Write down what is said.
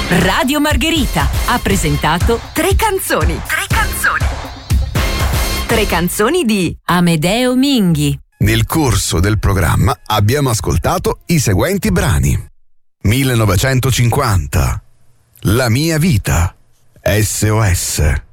Radio Margherita ha presentato Tre canzoni. Tre canzoni di Amedeo Minghi. Nel corso del programma abbiamo ascoltato i seguenti brani: 1950, La mia vita, SOS,